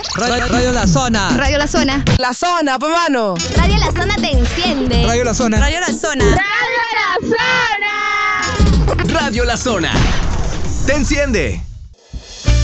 Radio La Zona. Radio La Zona. La Zona, pues, mano. Radio La Zona te enciende. Radio La Zona. Radio La Zona. Radio La Zona te enciende.